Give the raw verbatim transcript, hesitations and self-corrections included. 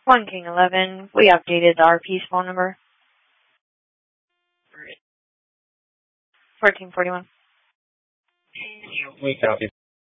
one King eleven, we updated our P S phone number. fourteen forty-one. We copy.